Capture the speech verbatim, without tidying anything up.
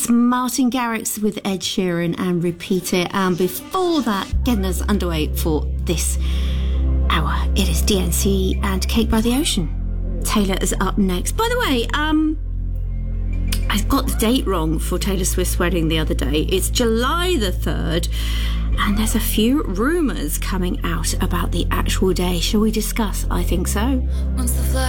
Martin Garrix with Ed Sheeran and Repeat It. And before that, getting us underway for this hour, it is D N C and Cake by the Ocean. Taylor is up next. By the way, um, I got the date wrong for Taylor Swift's wedding the other day. It's July the third, and there's a few rumours coming out about the actual day. Shall we discuss? I think so. Once the